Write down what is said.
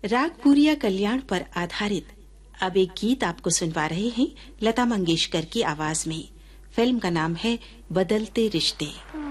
राग पूरिया कल्याण पर आधारित अब एक गीत आपको सुनवा रहे हैं लता मंगेशकर की आवाज में। फिल्म का नाम है बदलते रिश्ते।